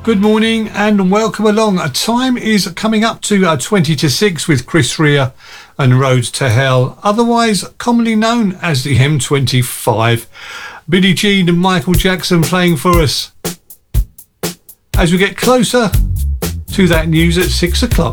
Good morning and welcome along. Time is coming up to 20 to 6 with Chris Rea and Roads to Hell, otherwise commonly known as the M25. Billie Jean and Michael Jackson playing for us as we get closer to that news at 6 o'clock.